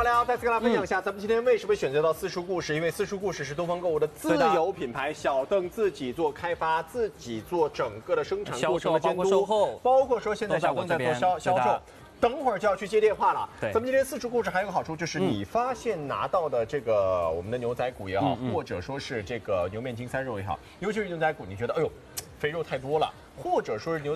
回来啊，再次跟大家分享一下，咱们今天为什么选择到四叔故事？因为四叔故事是东方购物的自有品牌，小邓自己做开发，自己做整个的生产过程的监督， 售后， 包括说现在小邓在做销售。等会儿就要去接电话了。 对， 咱们今天四叔故事还有个好处，就是你发现拿到的这个我们的牛仔骨也好，或者说是这个牛面筋3肉也好，尤其是牛仔骨，你觉得哎呦，肥肉太多了，或者说是牛。